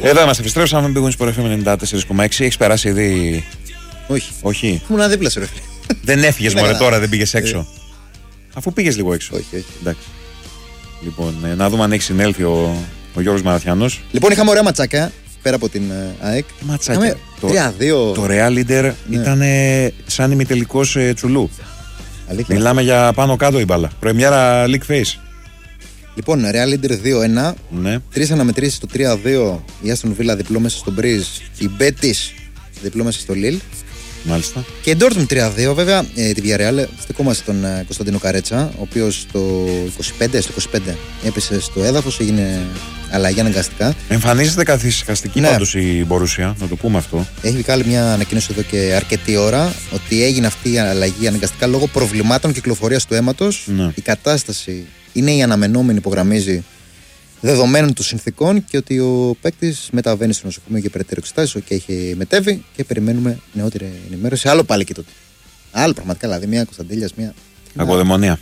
Εδώ είμαστε, επιστρέψαμε με Big Win Sport FM 94,6. Έχεις περάσει ήδη? Όχι. Ήμουν δίπλα σου, ρε φίλε. Δεν έφυγες μωρέ τώρα, δεν πήγες έξω? Αφού πήγες λίγο έξω. Όχι. Εντάξει. Λοιπόν, να δούμε αν έχει συνέλθει ο Γιώργος Μαραθιανός. Λοιπόν, είχαμε ωραία ματσάκια πέρα από την ΑΕΚ. Ματσάκια. 3-2. Το Real Leader ήταν σαν ημιτελικός Τσουλού. Αλήθεια. Μιλάμε για πάνω κάτω η μπάλα. Πρεμιέρα League Face. Λοιπόν, Real Leader 2-1. Ναι. 3 αναμετρήσεις στο 3-2. Η Aston Villa διπλό μέσα στο Μπριζ. Η Betis διπλό μέσα στο Lille. Μάλιστα. Και η Dortmund 3-2, βέβαια, τη Villarreal. Στεκόμαστε τον Κωνσταντίνο Καρέτσα, ο οποίος στο 25 έπεσε στο έδαφος, έγινε αλλαγή αναγκαστικά. Εμφανίζεται καθησυχαστική πάντως η Μπορούσια, να το πούμε αυτό. Έχει βγάλει μια ανακοίνωση εδώ και αρκετή ώρα ότι έγινε αυτή η αλλαγή αναγκαστικά λόγω προβλημάτων κυκλοφορίας του αίματος. Ναι. Η κατάσταση είναι η αναμενόμενη, υπογραμμίζει, δεδομένων των συνθήκων, και ότι ο παίκτης μεταβαίνει στο νοσοκομείο για περαιτέρω εξετάσεις και έχει μετέβει και περιμένουμε νεότερη ενημέρωση. Άλλο πάλι και τότε. Άλλο πραγματικά, δηλαδή μια Κωνσταντέλιας, μια. Ακοδαιμονία.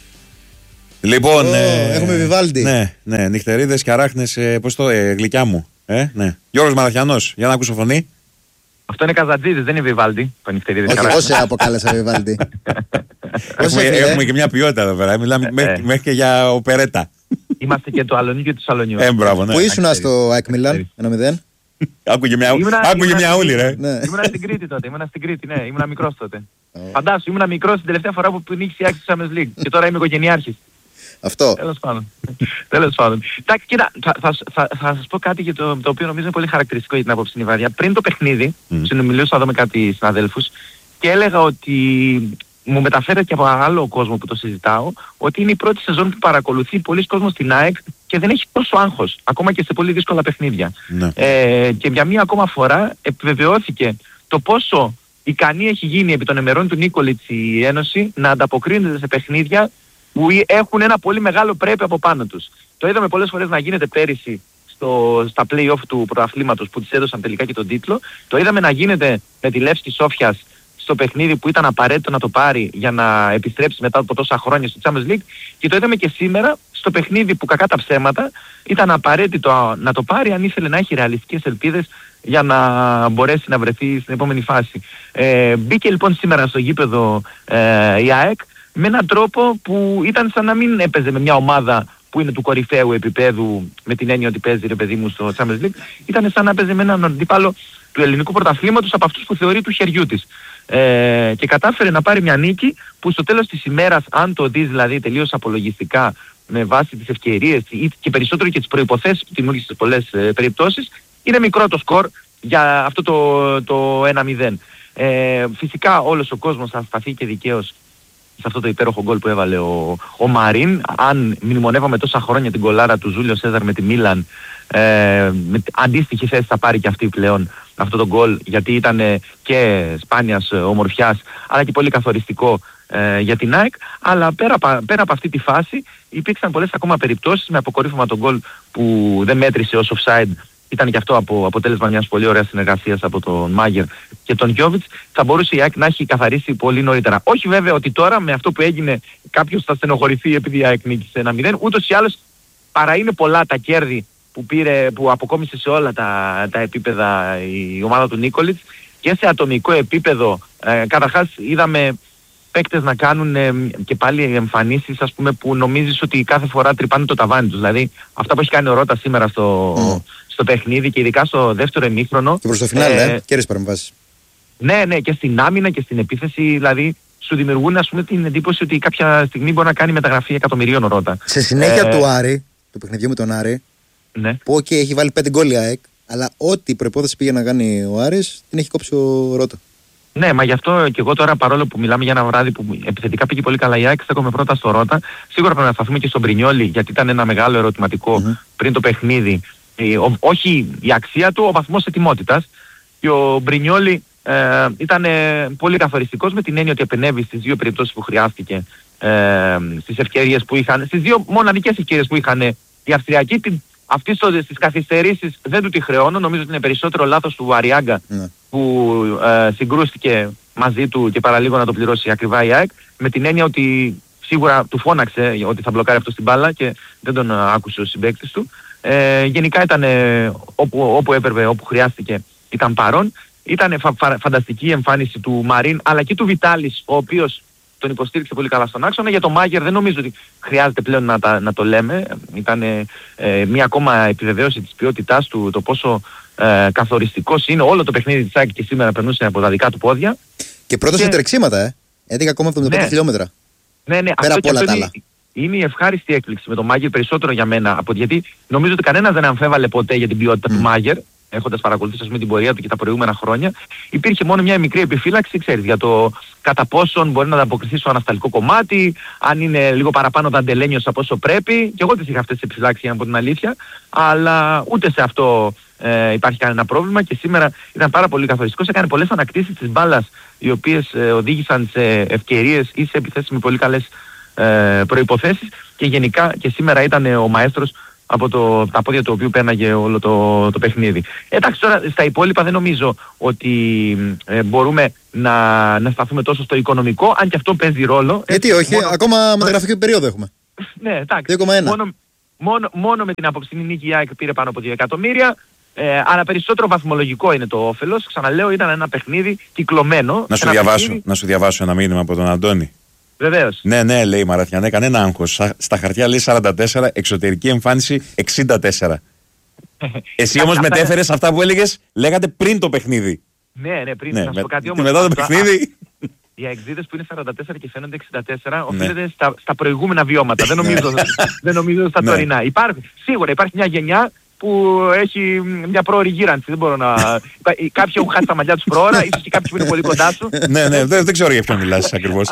Λοιπόν. Έχουμε Βιβάλντι. Ναι, νυχτερίδες και αράχνες, πώς το, γλυκιά μου. Ναι. Γιώργος Μαραθιανός, για να ακούσω φωνή. Αυτό είναι Καζατζίδης, δεν είναι Βιβάλντι. Όχι, εγώ σε αποκάλεσα Βιβάλντι. Έχουμε και μια ποιότητα εδώ πέρα. Μιλάμε μέχρι και για οπερέτα. Είμαστε και το Αλονί και του Σαλονιού. Μπράβο, ναι. Πού ήσουν στο ΑΕΚ Μιλάν, 1-0? Άκουγε μια ούλη, ρε. Ήμουνα στην Κρήτη τότε, ναι. Ήμουνα μικρός τότε. Φαντάσου, ήμουνα μικρός την τελευταία φορά που νίκησε η ΑΕΚ στη Champions League. Και τώρα είμαι οικογενειάρχης. Αυτό. Τέλος πάντων. Εντάξει, κοίτα, θα σας πω κάτι για το οποίο νομίζω είναι πολύ χαρακτηριστικό για την απόψινη βαριά. Πριν το παιχνίδι, συνομιλούσα εδώ με κάτι συναδέλφους και έλεγα ότι μου μεταφέρεται και από άλλο κόσμο που το συζητάω, ότι είναι η πρώτη σεζόν που παρακολουθεί πολλοί κόσμος στην ΑΕΚ και δεν έχει τόσο άγχος, ακόμα και σε πολύ δύσκολα παιχνίδια. Ναι. Και για μία ακόμα φορά επιβεβαιώθηκε το πόσο ικανή έχει γίνει επί των ημερών του Νίκολιτς η Ένωση να ανταποκρίνεται σε παιχνίδια που έχουν ένα πολύ μεγάλο πρέπει από πάνω τους. Το είδαμε πολλές φορές να γίνεται πέρυσι στα play-off του πρωταθλήματος που της έδωσαν τελικά και τον τίτλο. Το είδαμε να γίνεται με τη Λεύσκη Σόφιας στο παιχνίδι που ήταν απαραίτητο να το πάρει για να επιστρέψει μετά από τόσα χρόνια στο Champions League, και το είδαμε και σήμερα στο παιχνίδι που, κακά τα ψέματα, ήταν απαραίτητο να το πάρει αν ήθελε να έχει ρεαλιστικές ελπίδες για να μπορέσει να βρεθεί στην επόμενη φάση. Μπήκε λοιπόν σήμερα στο γήπεδο η ΑΕΚ με έναν τρόπο που ήταν σαν να μην έπαιζε με μια ομάδα που είναι του κορυφαίου επίπεδου, με την έννοια ότι παίζει, ρε παιδί μου, στο Champions League. Ήταν σαν να παίζει με έναν αντίπαλο του ελληνικού πρωταθλήματος, από αυτούς που θεωρεί του χεριού της. Και κατάφερε να πάρει μια νίκη που στο τέλος της ημέρας, αν το δεις δηλαδή τελείως απολογιστικά, με βάση τις ευκαιρίες και περισσότερο και τις προϋποθέσεις που δημιούργησε σε πολλές περιπτώσεις, είναι μικρό το σκορ για αυτό το 1-0. Φυσικά όλος ο κόσμος θα σταθεί και δικαίως σε αυτό το υπέροχο γκολ που έβαλε ο Μαρίν. Αν μνημονεύαμε τόσα χρόνια την γκολάρα του Ζούλιο Σέζαρ με τη Μίλαν, με αντίστοιχη θέση θα πάρει και αυτή πλέον αυτό το γκολ, γιατί ήταν και σπάνιας ομορφιάς αλλά και πολύ καθοριστικό για την ΑΕΚ. Αλλά πέρα από αυτή τη φάση υπήρξαν πολλές ακόμα περιπτώσεις, με αποκορύφωμα τον γκολ που δεν μέτρησε ως offside. Ήταν και αυτό από αποτέλεσμα μιας πολύ ωραίας συνεργασίας από τον Μάγερ και τον Γιόβιτς. Θα μπορούσε η ΑΕΚ να έχει καθαρίσει πολύ νωρίτερα. Όχι βέβαια ότι τώρα με αυτό που έγινε κάποιος θα στενοχωρηθεί επειδή η ΑΕΚ νίκησε 1-0. Ούτως ή άλλως παρά είναι πολλά τα κέρδη που αποκόμισε σε όλα τα επίπεδα η ομάδα του Νίκολιτς, και σε ατομικό επίπεδο. Καταρχάς είδαμε παίκτες να κάνουν και πάλι εμφανίσεις, ας πούμε, που νομίζεις ότι κάθε φορά τρυπάνε το ταβάνι τους. Δηλαδή αυτά που έχει κάνει ο Ρώτα σήμερα στο παιχνίδι και ειδικά στο δεύτερο ημίχρονο. Και προς το φινάλε, κέρδισε παρεμβάσεις. Ναι, και στην άμυνα και στην επίθεση, δηλαδή σου δημιουργούν, ας πούμε, την εντύπωση ότι κάποια στιγμή μπορεί να κάνει μεταγραφή εκατομμυρίων ο Ρώτα. Σε συνέχεια του Άρη, του παιχνιδιού με τον Άρη, ναι, που έχει βάλει 5 γκολ η ΑΕΚ, αλλά ό,τι προϋπόθεση πήγε να κάνει ο Άρης την έχει κόψει ο Ρώτα. Ναι, μα γι' αυτό και εγώ τώρα, παρόλο που μιλάμε για ένα βράδυ που επιθετικά πήγε πολύ καλά η ΑΕΚ, στέκομαι πρώτα στο Ρώτα. Σίγουρα πρέπει να σταθούμε και στον Μπρινιόλι, γιατί ήταν ένα μεγάλο ερωτηματικό πριν το παιχνίδι. Όχι η αξία του, ο βαθμός ετοιμότητας. Και ο Μπρινιόλι ήταν πολύ καθοριστικός, με την έννοια ότι επενέβη στις δύο περιπτώσεις που χρειάστηκε, στις ευκαιρίες που είχαν, στις δύο μοναδικές ευκαιρίες που είχαν οι Αυστριακοί. Αυτή στις καθυστερήσεις δεν του τη χρεώνω, νομίζω ότι είναι περισσότερο λάθος του Αριάγκα που συγκρούστηκε μαζί του και παραλίγο να το πληρώσει ακριβά η ΑΕΚ, με την έννοια ότι σίγουρα του φώναξε ότι θα μπλοκάρει αυτό στην μπάλα και δεν τον άκουσε ο συμπαίκτης του. Γενικά ήταν όπου έπρεπε, όπου χρειάστηκε ήταν παρόν. Ήταν φανταστική η εμφάνιση του Μαρίν αλλά και του Βιτάλης, ο οποίος τον υποστήριξε πολύ καλά στον άξονα. Για τον Μάγερ δεν νομίζω ότι χρειάζεται πλέον να το λέμε. Ήταν μία ακόμα επιβεβαίωση της ποιότητάς του, το πόσο καθοριστικός είναι. Όλο το παιχνίδι της ΑΕΚ και σήμερα περνούσε από τα δικά του πόδια. Και πρώτος σε τρεξίματα, 11,75 χιλιόμετρα. Ναι, πέρα από όλα τα άλλα. Είναι η ευχάριστη έκπληξη με τον Μάγερ περισσότερο για μένα. Γιατί νομίζω ότι κανένας δεν αμφέβαλε ποτέ για την ποιότητα του Μάγερ, έχοντας παρακολουθήσει την πορεία του και τα προηγούμενα χρόνια. Υπήρχε μόνο μια μικρή επιφύλαξη, ξέρεις, για το κατά πόσον μπορεί να ανταποκριθεί στο ανασταλικό κομμάτι, αν είναι λίγο παραπάνω δαντελένιος από όσο πρέπει. Και εγώ τις είχα αυτές τις επιφυλάξεις, για να πω την αλήθεια. Αλλά ούτε σε αυτό υπάρχει κανένα πρόβλημα και σήμερα ήταν πάρα πολύ καθοριστικός. Έκανε πολλές ανακτήσεις της μπάλας, οι οποίες οδήγησαν σε ευκαιρίες ή σε επιθέσεις με πολύ καλές προϋποθέσεις και γενικά και σήμερα ήταν ο μαέστρος από τα πόδια του οποίου πέρναγε όλο το παιχνίδι. Εντάξει, τώρα στα υπόλοιπα δεν νομίζω ότι μπορούμε να σταθούμε τόσο στο οικονομικό, αν και αυτό παίζει ρόλο. Γιατί όχι, ακόμα μεταγραφική περίοδο έχουμε. Ναι, εντάξει. 2,1. Μόνο με την απόψινή νίκη η ΑΕΚ πήρε πάνω από 2 εκατομμύρια. Αλλά περισσότερο βαθμολογικό είναι το όφελος. Ξαναλέω, ήταν ένα παιχνίδι κυκλωμένο. Να σου διαβάσω ένα μήνυμα από τον Αντώνη. Βεβαίως. Ναι, λέει Μαραθιανέ, κανένα άγχος. Στα χαρτιά λέει 44, εξωτερική εμφάνιση 64. Εσύ όμως μετέφερες αυτά που έλεγες, λέγατε πριν το παιχνίδι. Ναι, πριν. Να σου πω κάτι όμως. Μετά το παιχνίδι. Οι αεξίδες που είναι 44 και φαίνονται 64 οφείλεται στα προηγούμενα βιώματα. Δεν νομίζω στα τωρινά. Σίγουρα υπάρχει μια γενιά που έχει μια πρόωρη γύρανση. Δεν μπορώ να. Κάποιοι έχουν χάσει τα μαλλιά τους πρόωρα, ίσως και κάποιοι που είναι πολύ κοντά σου. Ναι, δεν ξέρω για ποιον μιλάς ακριβώς.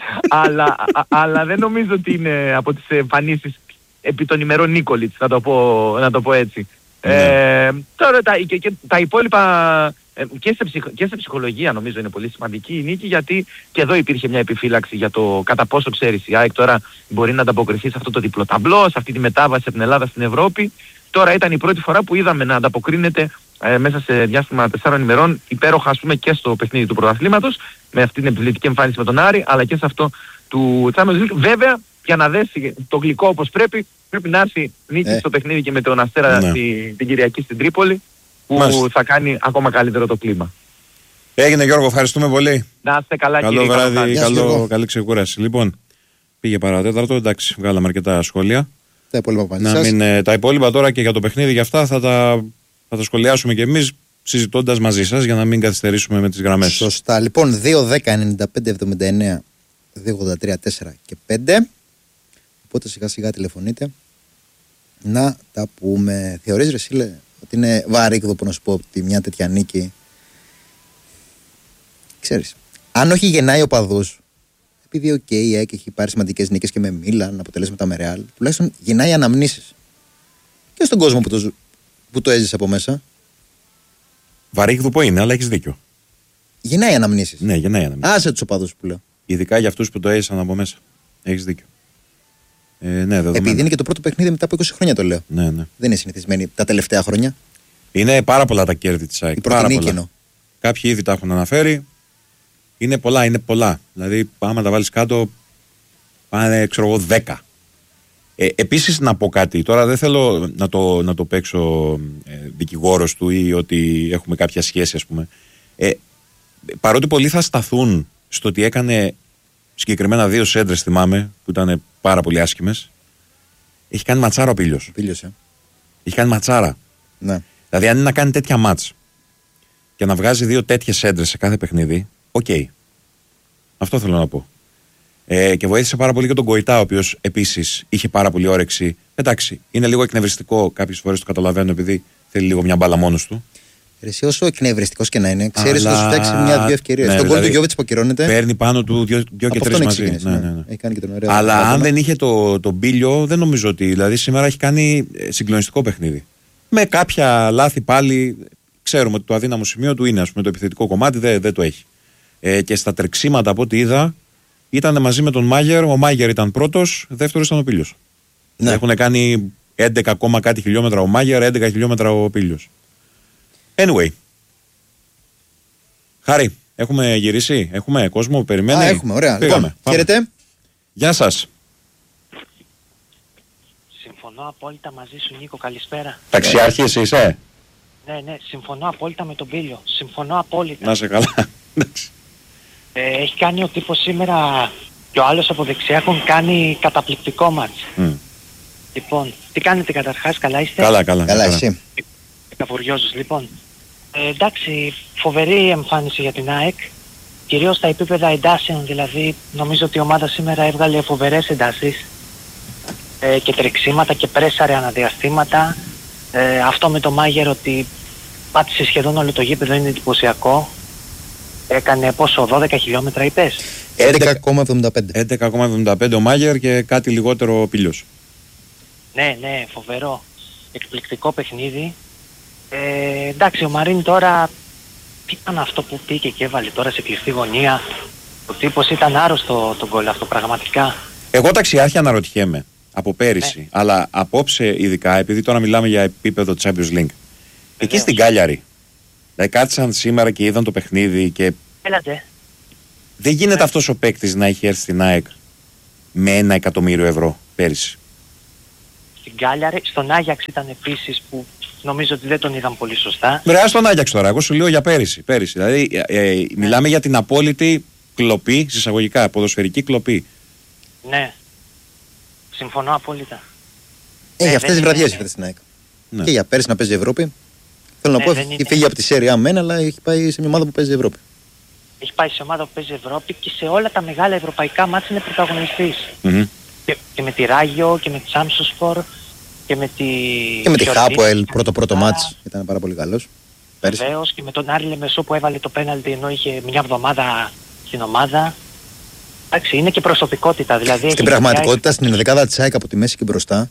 Αλλά δεν νομίζω ότι είναι από τις εμφανίσεις επί των ημερών Νίκολιτς, να το πω έτσι. Τώρα τα υπόλοιπα και σε ψυχολογία νομίζω είναι πολύ σημαντική η νίκη, γιατί και εδώ υπήρχε μια επιφύλαξη για το κατά πόσο, ξέρεις, η ΑΕΚ τώρα μπορεί να ανταποκριθεί σε αυτό το διπλό ταμπλό, σε αυτή τη μετάβαση από την Ελλάδα στην Ευρώπη. Τώρα ήταν η πρώτη φορά που είδαμε να ανταποκρίνεται μέσα σε διάστημα 4 ημερών υπέροχα, ας πούμε, και στο παιχνίδι του πρωταθλήματος με αυτή την επιβλητική εμφάνιση με τον Άρη, αλλά και σε αυτό του Champions League. Βέβαια, για να δέσει το γλυκό όπως πρέπει να έρθει νίκη στο παιχνίδι και με τον Αστέρα την Κυριακή στην Τρίπολη, που θα κάνει ακόμα καλύτερο το κλίμα. Έγινε, Γιώργο, ευχαριστούμε πολύ. Να είστε καλά, καλό κύριε. βράδυ, καλή ξεκούραση. Λοιπόν, πήγε παρατέταρτο, εντάξει, βγάλαμε αρκετά σχόλια. Τα υπόλοιπα τώρα και για το παιχνίδι, για αυτά θα τα σχολιάσουμε κι εμείς συζητώντας μαζί σας, για να μην καθυστερήσουμε με τις γραμμές. Σωστά. Λοιπόν, 2-10-95-79 2-83-4 και 5. Οπότε σιγά σιγά τηλεφωνείτε να τα πούμε. Θεωρείς, ρε Σίλε, ότι είναι βαρύκδο να σου πω ότι μια τέτοια νίκη, ξέρεις, αν όχι γεννάει οπαδούς, επειδή η ΑΕΚ έχει πάρει σημαντικές νίκες και με Μίλαν, αποτελέσματα με Ρεάλ, τουλάχιστον γεννάει αναμνήσεις και στον κόσμο που το έζησε από μέσα. Βαρύκδουπο είναι, αλλά έχεις δίκιο. Γεννάει αναμνήσεις. Ναι, γεννάει αναμνήσεις. Άσε τους οπαδούς που λέω. Ειδικά για αυτούς που το έζησαν από μέσα. Έχεις δίκιο. Ναι, επειδή είναι και το πρώτο παιχνίδι μετά από 20 χρόνια, το λέω. Ναι. Δεν είναι συνηθισμένοι τα τελευταία χρόνια. Είναι πάρα πολλά τα κέρδη της ΑΕΚ. Η πρώτη νίκη εννοώ. Κάποιοι ήδη τα έχουν αναφέρει. Είναι πολλά. Δηλαδή, άμα τα βάλεις κάτω, πάνε, ξέρω εγώ, 10. Επίσης, να πω κάτι. Τώρα δεν θέλω να το παίξω δικηγόρος του ή ότι έχουμε κάποια σχέση, ας πούμε. Παρότι πολλοί θα σταθούν στο ότι έκανε συγκεκριμένα 2 σέντρες, θυμάμαι, που ήταν πάρα πολύ άσχημες, έχει κάνει ματσάρα ο Πίλιος. Έχει κάνει ματσάρα. Ναι. Δηλαδή, αν είναι να κάνει τέτοια μάτς και να βγάζει 2 τέτοιες σέντρες σε κάθε παιχνίδι, οκ. Αυτό θέλω να πω. Και βοήθησε πάρα πολύ και τον Κοϊτά, ο οποίος επίσης είχε πάρα πολύ όρεξη. Εντάξει, είναι λίγο εκνευριστικό, κάποιες φορές το καταλαβαίνω, επειδή θέλει λίγο μια μπάλα μόνος του. Εσύ, όσο εκνευριστικός και να είναι, ξέρεις ότι θα σου φτιάξει 1-2 ευκαιρίες. Ναι, τον γκολ του Γιώβιτς που ακυρώνεται. Παίρνει πάνω του 2 και 3 μαζί. Ναι. Έχει κάνει και τον ωραίο. Αλλά αν δεν είχε τον Μπίλιο, δεν νομίζω ότι. Δηλαδή σήμερα έχει κάνει συγκλονιστικό παιχνίδι. Με κάποια λάθη πάλι. Ξέρουμε ότι το αδύναμο σημείο του είναι, ας πούμε, το επιθετικό κομμάτι, δεν το έχει. Και στα τρεξίματα, από ό,τι είδα, ήταν μαζί με τον Μάγερ. Ο Μάγερ ήταν πρώτος, δεύτερος ήταν ο Πίλιος. Ναι. Έχουν κάνει 11 κάτι χιλιόμετρα ο Μάγερ, 11 χιλιόμετρα ο Πίλιος. Anyway. Χάρη, έχουμε γυρίσει, έχουμε κόσμο που περιμένει. Έχουμε, ωραία. Λοιπόν, χαίρετε. Γεια σας. Συμφωνώ Συμφωνώ απόλυτα μαζί σου, Νίκο, καλησπέρα. Ταξιάρχης είσαι? Ναι, συμφωνώ απόλυτα με τον Πίλιο. Συμφωνώ απόλυτα. Να σε καλά. Έχει κάνει ο τύπος σήμερα και ο άλλος από δεξιά έχουν κάνει καταπληκτικό μάτς. Λοιπόν, τι κάνετε καταρχάς, καλά είστε? Καλά εσύ? Καβουριόζος, λοιπόν. Εντάξει, φοβερή εμφάνιση για την ΑΕΚ. Κυρίως στα επίπεδα εντάσεων, δηλαδή νομίζω ότι η ομάδα σήμερα έβγαλε φοβερές εντάσεις και τρεξίματα και πρέσαρε αναδιαστήματα. Αυτό με το Μάγερ ότι πάτησε σχεδόν όλο το γήπεδο είναι εντυπωσιακό. Έκανε πόσο, 12 χιλιόμετρα είπες? 11,75. 11,75 ο Μάγερ και κάτι λιγότερο ο Πίλιος. Ναι, φοβερό. Εκπληκτικό παιχνίδι. Εντάξει, ο Μαρίν τώρα, τι ήταν αυτό που πήγε και έβαλε τώρα σε κλειστή γωνία? Ο τύπος ήταν άρρωστο τον γκολ αυτό πραγματικά. Εγώ Ταξιάρχη αναρωτιέμαι από πέρυσι, αλλά απόψε ειδικά, επειδή τώρα μιλάμε για επίπεδο Champions League. Εκεί στην Κάλιαρη, δηλαδή κάτσαν σήμερα και είδαν το παιχνίδι και... Έλατε. Δεν γίνεται αυτός ο παίκτης να έχει έρθει στην ΑΕΚ με 1 εκατομμύριο ευρώ πέρυσι. Στην Κάλιαρη, στον Άγιαξ ήταν επίσης που νομίζω ότι δεν τον είδαν πολύ σωστά. Μπρεά στον Άγιαξ τώρα, εγώ σου λέω για πέρυσι. Δηλαδή μιλάμε για την απόλυτη κλοπή, συσσαγωγικά, ποδοσφαιρική κλοπή. Ναι, συμφωνώ απόλυτα. Για αυτές τις βραδιές ήρθε στην ΑΕΚ. Ναι. Και για πέρυσι να παίζει Ευρώπη. Θέλω να πω, έχει φύγει από τη Σέρια μένα, αλλά έχει πάει σε μια ομάδα που παίζει Ευρώπη. Έχει πάει σε ομάδα που παίζει Ευρώπη και σε όλα τα μεγάλα ευρωπαϊκά μάτια είναι πρωταγωνιστής. Και με τη Ράγιο και με τη Σάμσοσπορ και με τη... Και με τη Χάποελ, πρώτο μάτς, ήταν πάρα πολύ καλός. Βεβαίως, και με τον Άρη Λεμεσό που έβαλε το πέναλτι ενώ είχε μια εβδομάδα στην ομάδα. Εντάξει, είναι και προσωπικότητα. Δηλαδή στην πραγματικότητα, στην ενδεκάδα της ΑΕΚ από τη μέση και μπροστά,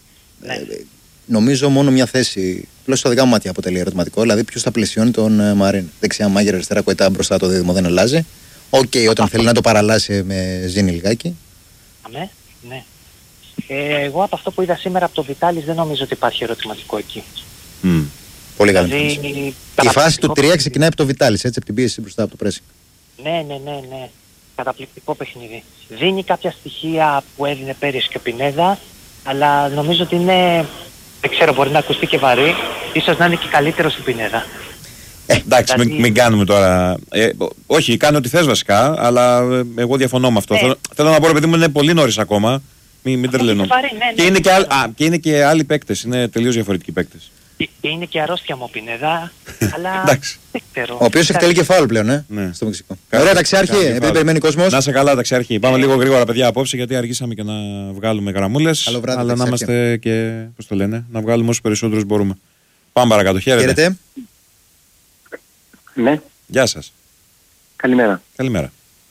νομίζω μόνο μια θέση, πλώς στα δικά μου μάτια αποτελεί ερωτηματικό, δηλαδή ποιος θα πλαισιώνει τον Μαρίν. Δεξιά Μάγερ, αριστερά Κουετά, μπροστά το δίδυμο δεν αλλάζει. Όταν θέλει να το παραλάσει με ζήνη λιγάκι. Ναι. Εγώ από αυτό που είδα σήμερα από το Βιτάλης δεν νομίζω ότι υπάρχει ερωτηματικό εκεί. Πολύ καλή φάση. Η φάση του 3 ξεκινάει από το Βιτάλης, έτσι, από την πίεση μπροστά από το pressing. Ναι. Καταπληκτικό παιχνίδι. Δίνει κάποια στοιχεία που έδινε πέρυσι και ο Πινέδα, αλλά νομίζω ότι είναι, δεν ξέρω, μπορεί να ακουστεί και βαρύ, ίσως να είναι και καλύτερο του Πινέδα. Εντάξει, δηλαδή... μην κάνουμε τώρα. Όχι, κάνω ό,τι θες βασικά, αλλά εγώ διαφωνώ με αυτό. Θέλω να πω, επειδή μου είναι πολύ νωρίς ακόμα. Μην τρελαίνω. Και είναι και άλλοι παίκτες, είναι τελείως διαφορετικοί παίκτες. Είναι και αρρώστια μου ο Πινέδα, αλλά δεν ξέρω. Ο οποίος εκτελεί και φάουλ πλέον, στο Μεξικό. Ωραία, Ταξιάρχη, επειδή περιμένει κόσμος. Να σε καλά, Ταξιάρχη. Πάμε λίγο γρήγορα, παιδιά, απόψε, γιατί αργήσαμε και να βγάλουμε γραμμούλες. Αλλά να είμαστε και, πώς το λένε, να βγάλουμε όσους περισσότερους μπορούμε. Πάμε παρακάτω. Χαίρετε. Ναι. Γεια σας. Καλημέρα. Καλημέρα.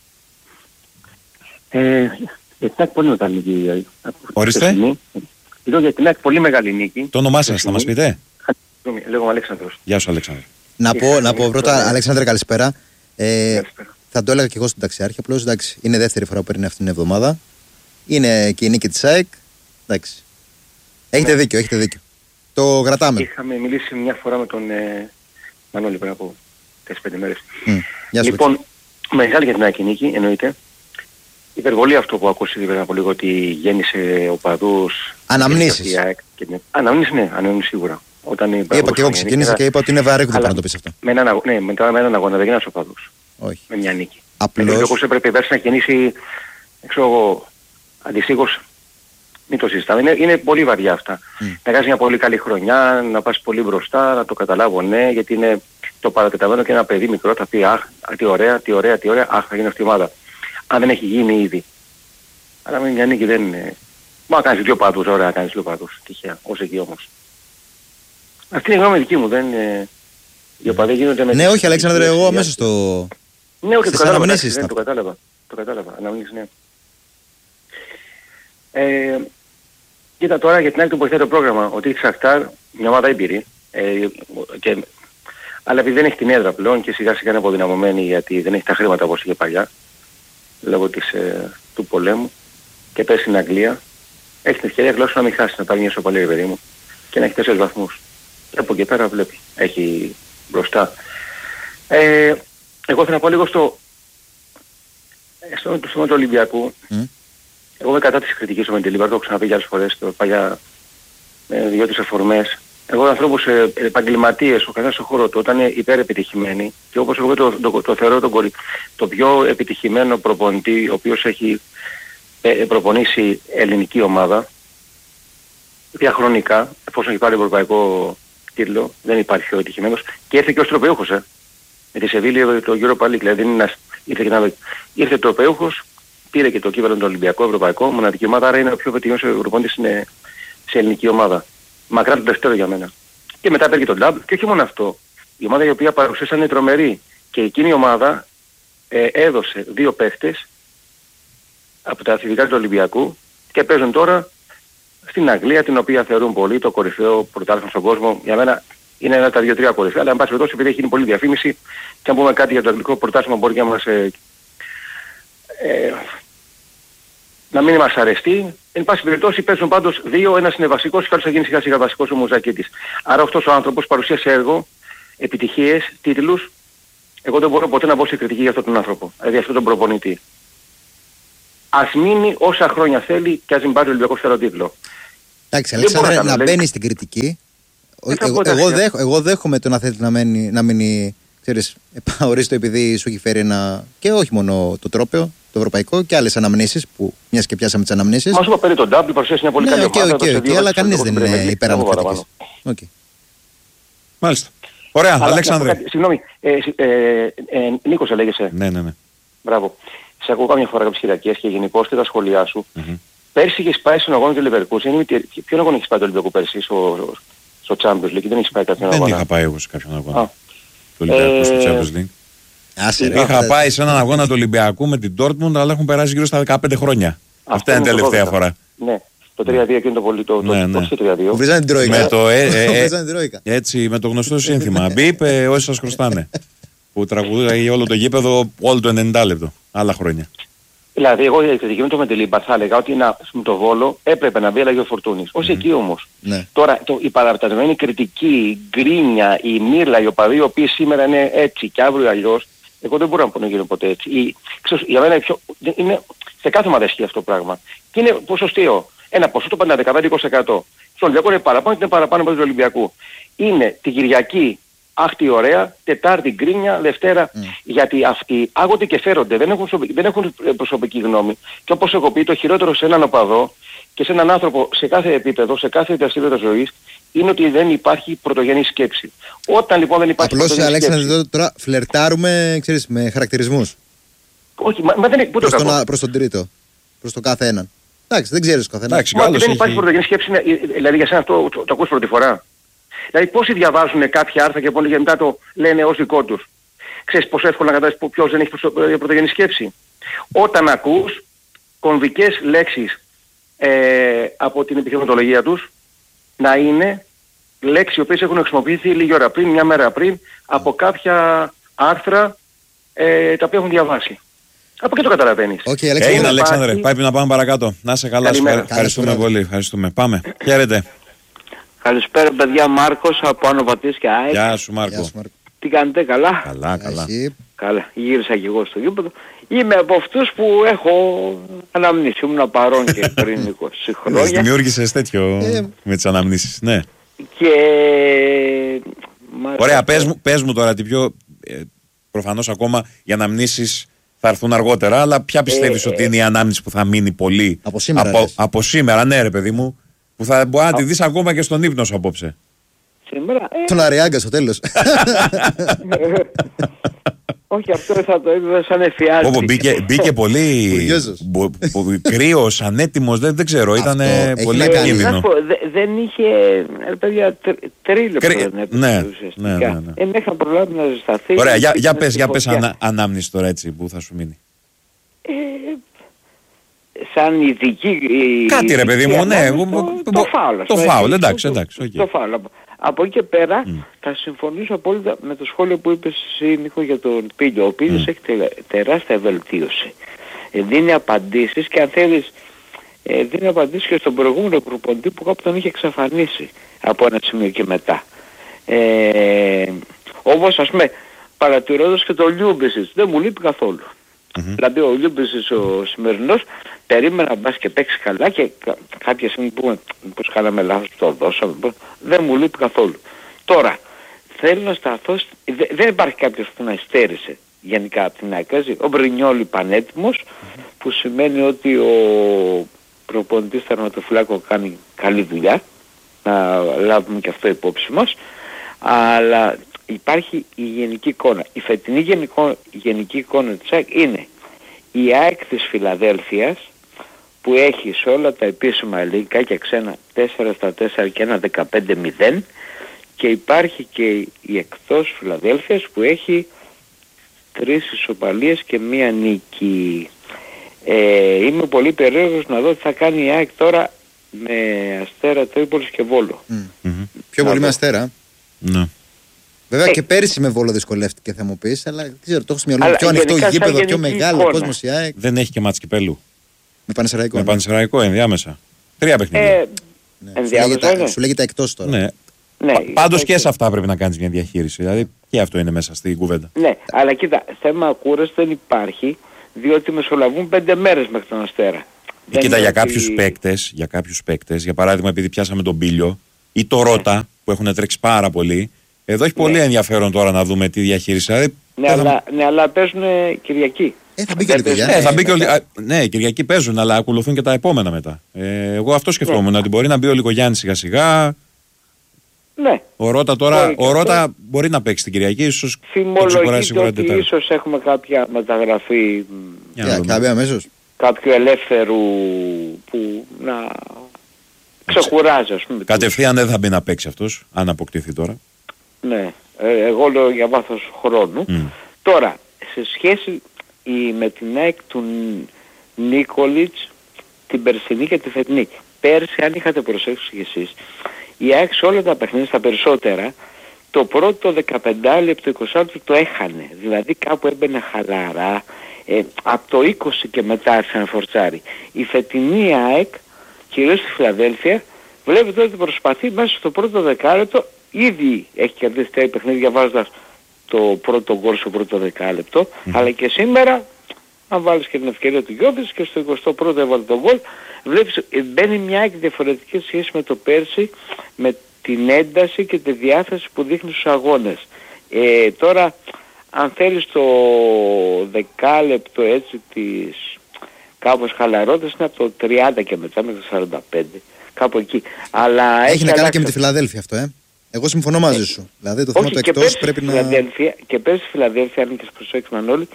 Για την ΑΕΚ πολύ μεγάλη νίκη. Ορίστε. Λέω για την ΑΕΚ πολύ μεγάλη νίκη. Το όνομά σας θα μας πείτε? Λέγομαι Αλέξανδρος. Γεια σου, Αλέξανδρε. Να πω πρώτα, Αλέξανδρε, καλησπέρα. Θα το έλεγα και εγώ στον Ταξιάρχη. Απλώς εντάξει, είναι δεύτερη φορά που παίρνει αυτήν την εβδομάδα. Είναι και η νίκη της ΑΕΚ. Εντάξει. Έχετε δίκιο. Το κρατάμε. Είχαμε μιλήσει μια φορά με τον Μανώλη πριν από 4-5 μέρες. Λοιπόν, μεγάλη για την ΑΕΚ νίκη, εννοείται. Υπερβολή αυτό που ακούστηκε πριν από λίγο, ότι γέννησε οπαδούς. Αναμνήσεις. Αναμνήσεις σίγουρα. Είπα και εγώ ξεκίνησα και είπα ότι είναι βαρύγδουπο να το πεις αυτό. Μετά με έναν αγώνα δεν γίνανε οπαδούς. Όχι. Με μια νίκη. Απλώς. Όπως έπρεπε πέρσι να γεννήσει, αντιστοίχως, μην το συζητάμε. Είναι πολύ βαριά αυτά. Να κάνεις μια πολύ καλή χρονιά, να πας πολύ μπροστά, να το καταλάβω, ναι, γιατί είναι το παρατεταμένο και ένα παιδί μικρό θα πει αχ, τι ωραία, αχ, θα γίνει αυτή η ομάδα. Αν δεν έχει γίνει ήδη. Αλλά με μια νίκη δεν είναι. Μα να κάνεις δύο παδούς, ωραία, να κάνεις δύο παδούς. Τυχαία, ως εκεί όμως. Αυτή είναι η γνώμη δική μου, δεν είναι. Οι οπαδοί γίνονται με... Ναι, όχι Αλέξανδρε, εγώ αμέσως το... Ναι, όχι, το κατάλαβα. Αναμνήσεις, ναι. Κοίτα τώρα για την άλλη του βοηθάει το πρόγραμμα, ότι η Σαχτάρ, μια ομάδα έμπειρη, αλλά επειδή δεν έχει την έδρα πλέον και σιγά σιγά είναι αποδυναμωμένη γιατί δεν έχει τα χρήματα όπως είχε παλιά, λόγω του πολέμου, και πέσει στην Αγγλία, έχει την ευκαιρία γλώσσα να μην χάσει, να πάρει μια σοπαλία, παιδί μου, και να έχει 4 βαθμούς. Και από εκεί πέρα βλέπει, έχει μπροστά. Εγώ θέλω να πω λίγο στο του Ολυμπιακού. Εγώ είμαι κατά της κριτικής του Μεντελίβαρ, το έχω ξαναπεί για άλλες φορές, το παλιά 2-3 αφορμές. Εγώ ανθρώπους επαγγελματίες, ο καθένας στο χώρο του, όταν είναι υπερεπιτυχημένοι, και όπως εγώ το θεωρώ το πιο επιτυχημένο προπονητή, ο οποίος έχει προπονήσει ελληνική ομάδα, διαχρονικά, εφόσον έχει πάρει ευρωπαϊκό τίτλο, δεν υπάρχει πιο επιτυχημένος, και ήρθε και ως τροπαιούχος, με τη Σεβίλη το Europa League, δηλαδή ήρθε τροπαιούχος, πήρε και το κύπελλο το Ολυμπιακό, Ευρωπαϊκό, μοναδική ομάδα, άρα είναι ο πιο επιτυχημένος προπονητής σε ελληνική ομάδα. Μακρά το δεύτερο για μένα. Και μετά πήρε τον Double, και όχι μόνο αυτό. Η ομάδα η οποία παρουσίασαν είναι τρομερή. Και εκείνη η ομάδα έδωσε 2 παίχτες από τα αθλητικά του Ολυμπιακού και παίζουν τώρα στην Αγγλία, την οποία θεωρούν πολύ το κορυφαίο πρωτάθλημα στον κόσμο. Για μένα είναι ένα από τα 2-3 κορυφαία, αλλά εν πάση περιπτώσει, επειδή έχει γίνει πολύ διαφήμιση, και αν πούμε κάτι για το αγγλικό πρωτάθλημα μπορεί να μας να μην μας αρεστεί. Εν πάση περιπτώσει παίζουν πάντως 2, ένας είναι βασικός και άλλος θα γίνει σιγά σιγά βασικός ο Μουζακίτης. Άρα αυτός ο άνθρωπος παρουσίασε έργο, επιτυχίες, τίτλους. Εγώ δεν μπορώ ποτέ να μπω σε κριτική για αυτόν τον άνθρωπο, δηλαδή αυτόν τον προπονητή. Ας μείνει όσα χρόνια θέλει και ας μην πάρει ο Ολυμπιακός στο τίτλο. Εντάξει, Αλέξανδρε, να μπαίνει στην κριτική. Εγώ δέχομαι το να θέλει να μείνει, ξέρεις, επαορίστο επειδή σου έχει φέρει ένα, και όχι μόνο το τρόπαιο, το ευρωπαϊκό, και άλλες αναμνήσεις που μιας και πιάσαμε τις αναμνήσεις. Μας είπα περί τον Double, παρουσίασε μια πολύ καλή ομάδα. Αλλά κανείς δεν είναι υπέρ ανακριτικής. Μάλιστα. Ωραία, Αλέξανδρε. Συγγνώμη, Νίκος λέγεσαι. Ναι. Μπράβο. Σε ακούω κάμια φορά κάποιες Κυριακές και γενικώς και τα σχόλιά σου. Πέρσι είχες πάει στον αγώνα του Λεβερκούσεν. Ποιον αγώνα έχεις πάει το Ολυμπιακό πέρσι στο Champions League? Δεν έχεις πάει κάποιον αγώνα? Δεν είχα πάει εγώ σε κάποιον αγώνα του Ολυμπιακού στο Champions League. Είχα πάει σε έναν αγώνα του Ολυμπιακού με την Dortmund, αλλά έχουν περάσει γύρω στα 15 χρόνια. Αυτή είναι η τελευταία φορά. Ναι. Το 3-2 και είναι το πολύ το 3-2. Βρίζανε την Τρόικα. Έτσι, με το γνωστό σύνθημα. Μπίπ, όσοι σας χρωστάνε. Που τραγουδάει όλο το γήπεδο όλο το 90 λεπτό. Άλλα χρόνια. Δηλαδή, εγώ η κριτική μου το Μεντελίμπα θα έλεγα ότι με το Βόλο έπρεπε να μπει, αλλά ο Φορτούνης. Όχι εκεί όμως. Ναι. Τώρα, η παραπτασμένη κριτική, η γκρίνια, η μύρλα, οι οπαδοί, οι οποίοι σήμερα είναι έτσι και αύριο αλλιώς, εγώ δεν μπορώ να γίνω ποτέ έτσι. Για μένα είναι σε κάθε ομάδα ισχύει αυτό το πράγμα. Και είναι ποσοστιαίο. Ένα ποσοστό πάντα 15-20%. Στον Ολυμπιακό είναι παραπάνω και είναι παραπάνω από τον Ολυμπιακού. Είναι την Κυριακή άχτη ωραία, Τετάρτη γκρίνια, Δευτέρα. Γιατί αυτοί άγονται και φέρονται, δεν έχουν προσωπική γνώμη. Και όπως έχω πει, το χειρότερο σε έναν οπαδό και σε έναν άνθρωπο σε κάθε επίπεδο, σε κάθε δραστηριότητα ζωής, είναι ότι δεν υπάρχει πρωτογενή σκέψη. Όταν λοιπόν δεν υπάρχει πρωτογενή σκέψη. Απλώς, Αλέξανδρε, τώρα φλερτάρουμε, ξέρεις, με χαρακτηρισμούς. Όχι, μα δεν είναι προς τον τρίτο, προς τον κάθε έναν. Εντάξει, δεν ξέρεις τον καθένα. Μα δεν υπάρχει πρωτογενή σκέψη, δηλαδή για σένα αυτό το ακούς πρώτη φορά? Δηλαδή πόσοι διαβάζουν κάποια άρθρα και μετά το λένε ως δικό τους? Ξέρεις πόσο εύκολο να καταλάβεις ποιος δεν έχει πρωτογενή σκέψη? Όταν ακούς κομβικές λέξεις από την επιχειρηματολογία τους, να είναι λέξεις οι οποίες έχουν χρησιμοποιηθεί λίγη ώρα πριν, μια μέρα πριν, από κάποια άρθρα τα οποία έχουν διαβάσει. Από εκεί το καταλαβαίνεις. Έγινε, Αλέξανδρε, πρέπει να πάμε παρακάτω. Να είσαι καλά, ευχαριστούμε πολύ. Ευχαριστούμε. Πάμε. Χαίρετε. Καλησπέρα παιδιά, Μάρκος από Άνω Πατήσια ΑΕΚ. Γεια σου Μάρκο. Τι κάνετε, καλά? Καλά. Καλά, γύρισα και εγώ στο γήπεδο. Είμαι από αυτούς που έχω αναμνήσει, ήμουν παρόν και πριν 20 χρόνια. Δημιούργησες τέτοιο με τις αναμνήσεις, ναι. Και... Ωραία, πες μου τώρα τι πιο... προφανώς ακόμα οι αναμνήσεις θα έρθουν αργότερα, αλλά ποια πιστεύεις ότι είναι η ανάμνηση που θα μείνει πολύ από σήμερα, ναι ρε παιδί μου, που θα μπορεί να τη δεις ακόμα και στον ύπνο σου απόψε? Σήμερα... Τον Αριάγκα στο τέλος. Όχι, αυτό θα το είδα σαν εφιάλτη. Μπήκε πολύ κρύος, ανέτοιμος, δεν ξέρω, ήταν πολύ επικίνδυνο. Δεν είχε, παιδιά, τρίλεπτο δεν έπαιζε ουσιαστικά. Μέχρι να προλάβει να ζεσταθεί. Ωραία, για πες ανάμνηση τώρα έτσι που θα σου μείνει. Σαν ειδική... Κάτι ρε παιδί μου, ναι. Το φάουλ, εντάξει. Το φάουλ. Από εκεί και πέρα θα συμφωνήσω απόλυτα με το σχόλιο που είπες εσύ, Νίκο, για τον Πίλιο. Ο Πίλιος έχει τεράστια βελτίωση. Δίνει απαντήσεις και αν θέλεις δίνει απαντήσεις και στον προηγούμενο προπονητή που κάπου τον είχε εξαφανίσει από ένα σημείο και μετά. Όπως ας πούμε παρατηρώντας και το Λιούμπισιτς, δεν μου λείπει καθόλου. Δηλαδή ο Λίμπησης ο σημερινός περίμενα μπας και παίξει καλά και κάποια στιγμή πούμε πως κάναμε λάθος, το δώσαμε, δεν μου λείπει καθόλου. Τώρα θέλω να σταθώ, δεν υπάρχει κάποιος που να υστέρησε γενικά από την ΑΕΚ. Ο Μπρινιόλι πανέτοιμος, που σημαίνει ότι ο προπονητής τερματοφυλάκου κάνει καλή δουλειά, να λάβουμε και αυτό υπόψη μας, αλλά υπάρχει η γενική εικόνα. Η φετινή γενική εικόνα της ΑΕΚ είναι η ΑΕΚ της Φιλαδέλφειας, που έχει σε όλα τα επίσημα ελληνικά και ξένα 4-4 και ένα 15-0, και υπάρχει και η εκτός Φιλαδέλφειας που έχει 3 ισοπαλίες και 1 νίκη. Είμαι πολύ περίεργος να δω τι θα κάνει η ΑΕΚ τώρα με Αστέρα, Τρίπολης και Βόλο. Πιο πολύ με Αστέρα. Ναι. Βέβαια και πέρυσι με Βόλο δυσκολεύτηκε, θα μου πεις, αλλά δεν ξέρω, το έχω στο μυαλό. Πιο ανοιχτό γήπεδο, πιο μεγάλο κόσμος η ΑΕΚ. Δεν έχει και μάτς κυπέλλου. Με Πανσεραϊκό. Με Πανσεραϊκό ενδιάμεσα. 3 παιχνίδια. Σου λέγεται εκτός τώρα. Ναι. Ναι, πάντως και σε αυτά πρέπει να κάνεις μια διαχείριση. Δηλαδή και αυτό είναι μέσα στην κουβέντα. Ναι, αλλά κοίτα, θέμα κούραση δεν υπάρχει, διότι μεσολαβούν 5 μέρες μέχρι τον Αστέρα. Κοίτα, για κάποιους παίκτες, για παράδειγμα, επειδή πιάσαμε τον Πίλιο ή το Ρώτα που έχουν τρέξει πάρα πολύ, εδώ έχει πολύ ενδιαφέρον τώρα να δούμε τι διαχείριση. Δηλαδή, αλλά παίζουν Κυριακή. Θα μπει και ο Λικογιάννης. Ναι, Κυριακή παίζουν, αλλά ακολουθούν και τα επόμενα μετά. Εγώ αυτό σκεφτόμουν, ότι μπορεί να μπει ο Λικογιάννης σιγά σιγά. Ναι. Ο Ρώτα τώρα, μπορεί να παίξει την Κυριακή, ίσως φημολογείται ότι ίσως έχουμε κάποια μεταγραφή κάποιου ελεύθερου που να ξεκουράζει, ας πούμε. Κατευθείαν δεν θα μπει να παίξει αυτός, αν αποκτηθεί τώρα. Ναι, εγώ λέω για βάθος χρόνου. Τώρα, σε σχέση με την ΑΕΚ του Νίκολιτς, την περσινή και τη φετινή. Πέρσι, αν είχατε προσέξει κι εσείς, η ΑΕΚ σε όλα τα παιχνίδια, στα περισσότερα, το πρώτο 15 λεπτό, 20 λεπτό το έχανε. Δηλαδή κάπου έμπαινε χαλαρά, από το 20 και μετά άρχισε να φορτσάρει. Η φετινή ΑΕΚ, κυρίως στη Φιλαδέλφεια, βλέπετε ότι προσπαθεί μέσα στο πρώτο δεκάλεπτο, ήδη έχει κερδίσει 3 παιχνίδια βάζοντας το πρώτο γκολ στο πρώτο δεκάλεπτο, αλλά και σήμερα, αν βάλεις και την ευκαιρία του Γιώβιτς και στο 21ο έβαλε τον γκολ, βλέπεις μπαίνει μια διαφορετική σχέση με το πέρσι, με την ένταση και τη διάθεση που δείχνει στους αγώνες. Τώρα, αν θέλεις το δεκάλεπτο έτσι της κάπως χαλαρότητας, είναι από το 30 και μετά μέχρι το 45, κάπου εκεί. Αλλά έχει να κάνει και με τη Φιλαδέλφεια αυτό, Εγώ συμφωνώ μαζί σου. Δηλαδή το θέμα του εκτός πρέπει να... Και πέρσι στη Φιλαδέλφεια, αν και προσέξουμε όλοι,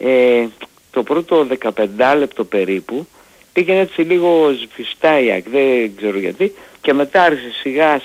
το πρώτο 15 λεπτό περίπου πήγαινε έτσι λίγο σβηστά η ΑΕΚ, δεν ξέρω γιατί, και μετά άρχισε σιγά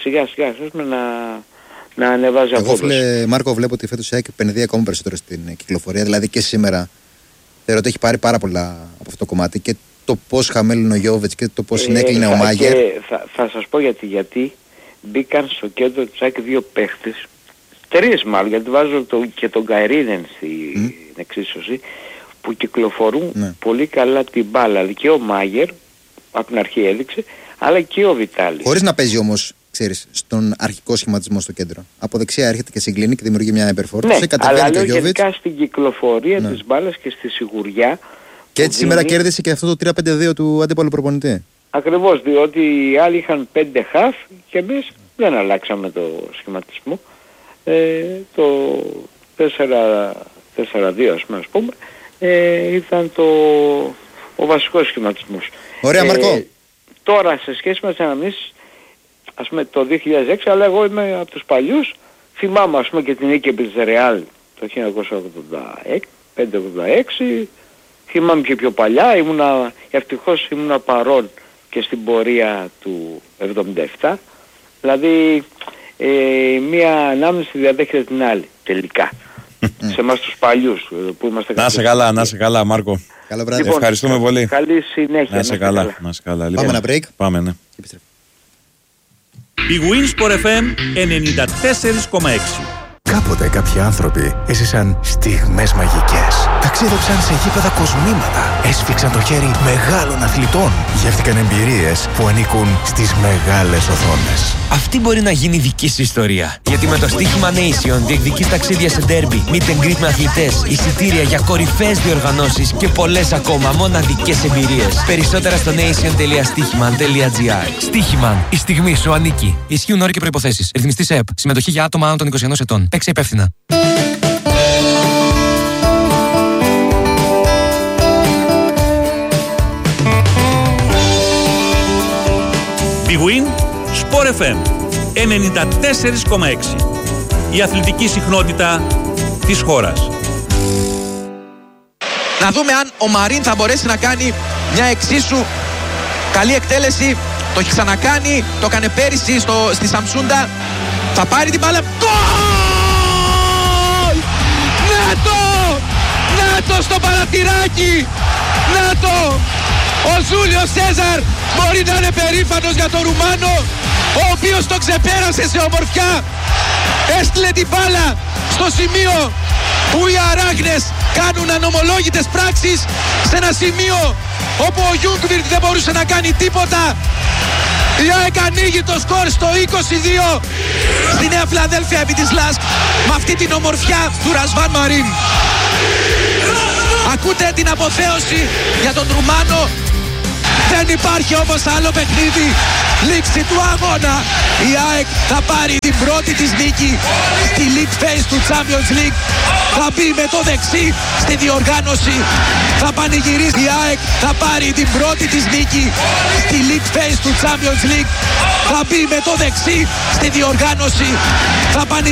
να ανεβάζει απόδοση. Εγώ Μάρκο βλέπω ότι φέτος η ΑΕΚ επενδύει ακόμα περισσότερο στην κυκλοφορία, δηλαδή και σήμερα θεωρώ ότι έχει πάρει πάρα πολλά από αυτό το κομμάτι, και το πώς χαμέλινε ο Γιώβετς και το πώς συνέκλεινε ο Μάγερ. Θα σας πω γιατί μπήκαν στο κέντρο της ΑΕΚ 2 παίχτες, 3 μάλλον, γιατί βάζω και τον Γκαϊρίνεν στην εξίσωση, που κυκλοφορούν πολύ καλά την μπάλα. Και ο Μάγερ από την αρχή έδειξε, αλλά και ο Βιτάλης. Χωρίς να παίζει όμως, ξέρεις, στον αρχικό σχηματισμό στο κέντρο. Από δεξιά έρχεται και συγκλίνει και δημιουργεί μια υπερφόρτωση. Ναι, αλλά λέω γενικά στην κυκλοφορία της μπάλας και στη σιγουριά. Και έτσι σήμερα κέρδισε και αυτό το 3-5-2 του αντίπαλου προπονητή. Ακριβώς, διότι οι άλλοι είχαν 5 χαφ και εμείς δεν αλλάξαμε το σχηματισμό. Το 4-4-2 ας πούμε ήταν ο βασικός σχηματισμός. Ωραία, Μαρκό. Τώρα σε σχέση με τις αναμνήσεις, ας πούμε το 2006, αλλά εγώ είμαι από τους παλιούς, θυμάμαι ας πούμε και την νίκη επί της Ρεάλ το 1985-86, θυμάμαι και πιο παλιά, ευτυχώς ήμουνα παρόν και στην πορεία του 77, δηλαδή μία ανάμνηση διαδέχεται την άλλη τελικά. Σε εμάς τους παλιούς που είμαστε. Να σε καλά Μάρκο. Καλό βράδυ. Λοιπόν, ευχαριστούμε πολύ. Καλή συνέχεια. Να σε καλά. Πάμε ένα break. Πάμε, ναι. Η Winsport FM 94,6. Κάποτε κάποιοι άνθρωποι έζησαν στιγμές μαγικές. Ταξίδεψαν σε γήπεδα κοσμήματα. Έσφιξαν το χέρι μεγάλων αθλητών. Γεύτηκαν εμπειρίες που ανήκουν στις μεγάλες οθόνες. Αυτή μπορεί να γίνει δική σου ιστορία. Γιατί με το στοίχημα Nation διεκδικείς ταξίδια σε ντέρμπι, meet and greet με αθλητές, εισιτήρια για κορυφαίες διοργανώσεις και πολλές ακόμα μοναδικές εμπειρίες. Περισσότερα στο nation.stichiman.gr. Stichiman. Η στιγμή σου ανήκει. Ισχύουν όροι και προϋποθέσεις. Ρυθμιστής ΕΕΠ. Συμμετοχή για άτομα άνω των 21 ετών. Παίξε υπεύθυνα. Big Win, Sport FM 94,6. Η αθλητική συχνότητα της χώρας. Να δούμε αν ο Μαρίν θα μπορέσει να κάνει μια εξίσου καλή εκτέλεση. Το έχει ξανακάνει, το έκανε πέρυσι στη Σαμσούντα. Θα πάρει την μπάλα. Γκολ! Να το στο παραθυράκι! Να το! Ο Ζούλιο Σέζαρ μπορεί να είναι περήφανος για τον Ρουμάνο, ο οποίος το ξεπέρασε σε ομορφιά. Έστειλε την μπάλα στο σημείο που οι αράχνες κάνουν ανομολόγητες πράξεις, σε ένα σημείο όπου ο Γιούγκβιρτ δεν μπορούσε να κάνει τίποτα. Η ΑΕΚ ανοίγει το σκορ στο 22 στη Νέα Φιλαδέλφια επί της ΛΑΣΚ με αυτή την ομορφιά του Ρασβάν Μαρίν. Ακούτε την αποθέωση για τον Ρουμάνο. Δεν υπάρχει όμως άλλο παιχνίδι. Λήξη του αγώνα. Η ΑΕΚ θα πάρει την πρώτη της νίκη στη League Phase του Champions League. Θα μπει με το δεξί στη διοργάνωση. Θα πανηγυρίσει. Η ΑΕΚ θα πάρει την πρώτη της νίκη στη League Phase του Champions League. Θα μπει με το δεξί στη διοργάνωση. Θα πανηγυρίσει.